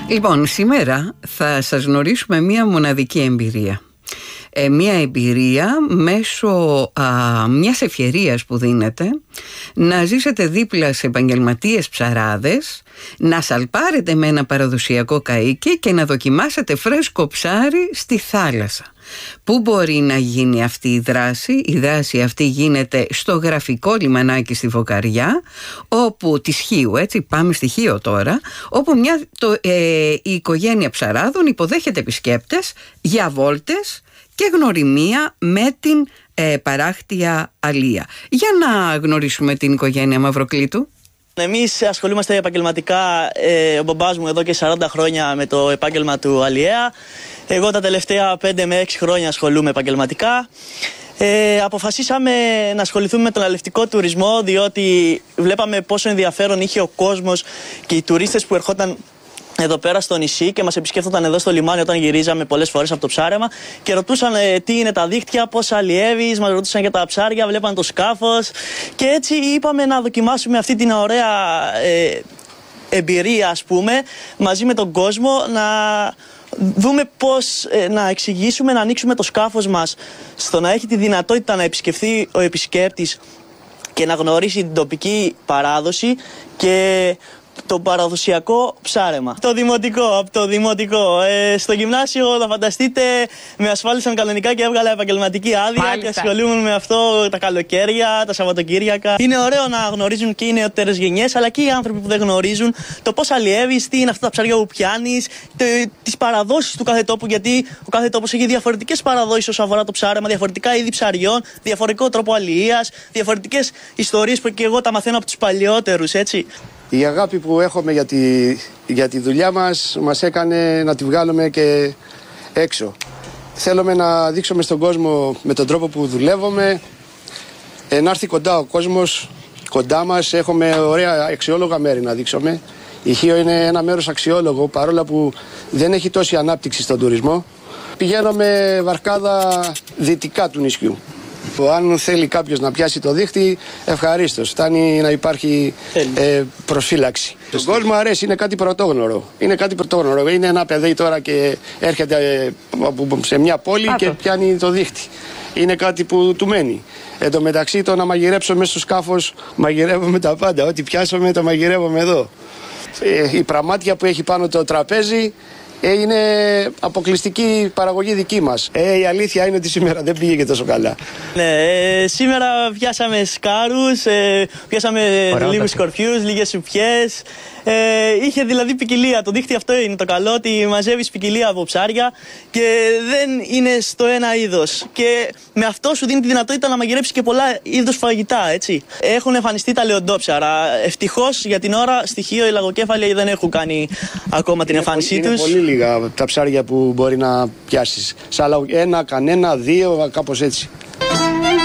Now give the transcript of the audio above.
Λοιπόν, σήμερα θα σας γνωρίσουμε μία μοναδική εμπειρία. Μία εμπειρία μέσω μιας ευκαιρίας που δίνεται να ζήσετε δίπλα σε επαγγελματίες ψαράδες, να σαλπάρετε με ένα παραδοσιακό καΐκι και να δοκιμάσετε φρέσκο ψάρι στη θάλασσα. Πού μπορεί να γίνει αυτή η δράση? Η δράση αυτή γίνεται στο Γραφικό λιμανάκι στη Φωκαριά, όπου τη Χίου, έτσι, πάμε στη Χίο τώρα, όπου η οικογένεια ψαράδων υποδέχεται επισκέπτες για βόλτες και γνωριμία με την παράκτια αλία. Για να γνωρίσουμε την οικογένεια Μαυροκλήτου. Εμείς ασχολούμαστε επαγγελματικά, ο μπαμπάς μου εδώ και 40 χρόνια με το επάγγελμα του αλιέα. Εγώ τα τελευταία 5 με 6 χρόνια ασχολούμαι επαγγελματικά. Αποφασίσαμε να ασχοληθούμε με τον αλευτικό τουρισμό, διότι βλέπαμε πόσο ενδιαφέρον είχε ο κόσμος και οι τουρίστες που ερχόταν εδώ πέρα στο νησί και μας επισκέφτονταν εδώ στο λιμάνι όταν γυρίζαμε πολλές φορές από το ψάρεμα και ρωτούσαν τι είναι τα δίχτυα, πώς αλλιεύεις, μας ρωτούσαν για τα ψάρια, βλέπαν το σκάφος και έτσι είπαμε να δοκιμάσουμε αυτή την ωραία εμπειρία, ας πούμε, μαζί με τον κόσμο, να δούμε πώς να εξηγήσουμε, να ανοίξουμε το σκάφος μας στο να έχει τη δυνατότητα να επισκεφθεί ο επισκέπτης και να γνωρίσει την τοπική παράδοση και το παραδοσιακό ψάρεμα. Από το δημοτικό. Στο γυμνάσιο, θα φανταστείτε, με ασφάλισαν κανονικά και έβγαλα επαγγελματική άδεια. Μάλιστα. Και ασχολούμαι με αυτό τα καλοκαίρια, τα Σαββατοκύριακα. Είναι ωραίο να γνωρίζουν και οι νεότερες γενιές, αλλά και οι άνθρωποι που δεν γνωρίζουν το πώς αλλιεύεις, τι είναι αυτά τα ψάρια που πιάνεις, τις παραδόσεις του κάθε τόπου. Γιατί ο κάθε τόπος έχει διαφορετικές παραδόσεις όσον αφορά το ψάρεμα, διαφορετικά είδη ψαριών, διαφορετικό τρόπο αλλιείας, διαφορετικές ιστορίες που και εγώ τα μαθαίνω από τους παλιότερους, έτσι. Η αγάπη που έχουμε για τη δουλειά μας έκανε να τη βγάλουμε και έξω. Θέλουμε να δείξουμε στον κόσμο με τον τρόπο που δουλεύουμε, να έρθει κοντά ο κόσμος, κοντά μας. Έχουμε ωραία αξιόλογα μέρη να δείξουμε. Η Χίο είναι ένα μέρος αξιόλογο, παρόλα που δεν έχει τόση ανάπτυξη στον τουρισμό. Πηγαίνουμε βαρκάδα δυτικά του νησιού. Αν θέλει κάποιος να πιάσει το δίχτυ, ευχαρίστως. Φτάνει να υπάρχει προφύλαξη. Στον κόσμο αρέσει, είναι κάτι πρωτόγνωρο. Είναι ένα παιδί τώρα και έρχεται σε μια πόλη και πιάνει το δίχτυ. Είναι κάτι που του μένει. Εν τω μεταξύ, το να μαγειρέψω μέσα στο σκάφος, μαγειρεύουμε τα πάντα. Ό,τι πιάσουμε το μαγειρεύουμε εδώ. Η πραμάτια που έχει πάνω το τραπέζι είναι αποκλειστική παραγωγή δική μας. Η αλήθεια είναι ότι σήμερα δεν πήγε και τόσο καλά. Ναι, σήμερα πιάσαμε σκάρους, πιάσαμε λίγους σκορπιούς, λίγες σουπιές. Είχε δηλαδή ποικιλία. Το δίχτυ αυτό είναι το καλό, ότι μαζεύεις ποικιλία από ψάρια και δεν είναι στο ένα είδος. Και με αυτό σου δίνει τη δυνατότητα να μαγειρέψεις και πολλά είδος φαγητά, έτσι. Έχουν εμφανιστεί τα λεοντόψαρα. Ευτυχώς για την ώρα στη Χίο οι λαγοκέφαλοι δεν έχουν κάνει ακόμα την εμφάνισή τους. Είναι πολύ λίγα τα ψάρια που μπορεί να πιάσεις. Ένα, κανένα, δύο, κάπως έτσι.